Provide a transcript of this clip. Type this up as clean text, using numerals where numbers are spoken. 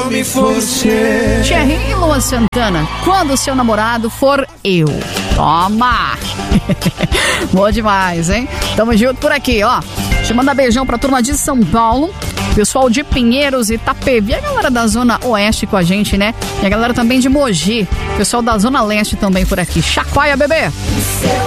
me for você. Thierry e Luan Santana, quando o seu namorado for eu. Toma! Boa demais, hein? Tamo junto por aqui, ó. Deixa eu mandar beijão pra turma de São Paulo, pessoal de Pinheiros e Itapevi, a galera da Zona Oeste com a gente, né? E a galera também de Mogi, pessoal da Zona Leste também por aqui. Chacoalha, bebê!